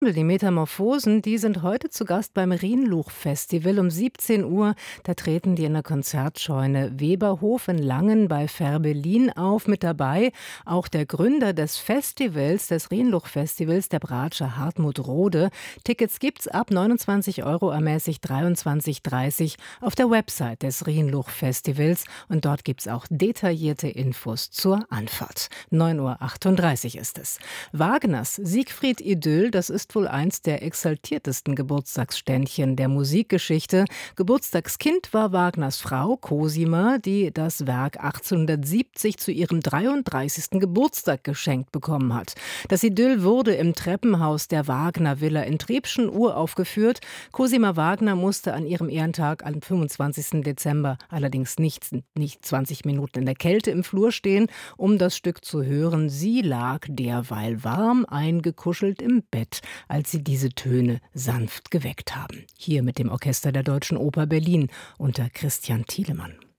Die Metamorphosen, die sind heute zu Gast beim Rhinluch-Festival um 17 Uhr. Da treten die in der Konzertscheune Weberhof in Langen bei Fehrbellin auf. Mit dabei auch der Gründer des Festivals, des Rhinluch-Festivals, der Bratscher Hartmut Rode. Tickets gibt's ab 29 Euro, ermäßigt 23,30 auf der Website des Rhinluch-Festivals. Und dort gibt's auch detaillierte Infos zur Anfahrt. 9:38 Uhr ist es. Wagners Siegfried Idyll, das ist wohl eins der exaltiertesten Geburtstagsständchen der Musikgeschichte. Geburtstagskind war Wagners Frau Cosima, die das Werk 1870 zu ihrem 33. Geburtstag geschenkt bekommen hat. Das Idyll wurde im Treppenhaus der Wagner-Villa in Trebschen uraufgeführt. Cosima Wagner musste an ihrem Ehrentag am 25. Dezember allerdings nicht 20 Minuten in der Kälte im Flur stehen, um das Stück zu hören. Sie lag derweil warm eingekuschelt im Bett, als sie diese Töne sanft geweckt haben. Hier mit dem Orchester der Deutschen Oper Berlin unter Christian Thielemann.